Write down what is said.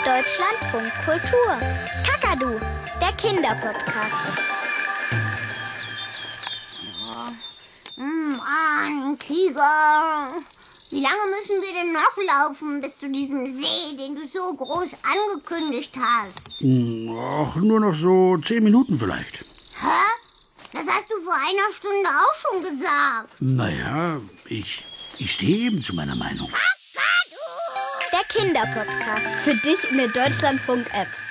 Deutschlandfunk Kultur. Kakadu, der Kinderpodcast. Mann, Tiger. Wie lange müssen wir denn noch laufen bis zu diesem See, den du so groß angekündigt hast? Ach, nur noch so 10 Minuten vielleicht. Hä? Das hast du vor einer Stunde auch schon gesagt. Naja, ich stehe eben zu meiner Meinung. Der Kinderpodcast. Für dich in der Deutschlandfunk-App.